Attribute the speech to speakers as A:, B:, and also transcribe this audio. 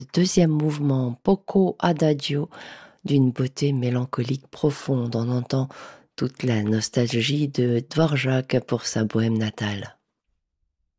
A: Deuxième mouvement, poco adagio, d'une beauté mélancolique profonde. On entend toute la nostalgie de Dvorak pour sa bohème natale.